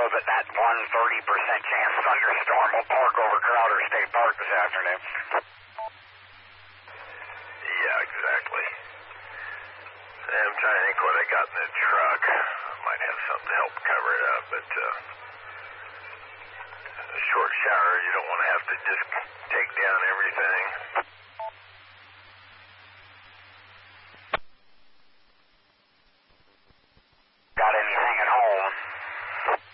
it that 1 30% chance thunderstorm will park over Crowder State Park this afternoon. Yeah, exactly. I'm trying to think what I got in the truck. Might have something to help cover it up, but a short shower, you don't want to have to just take down everything.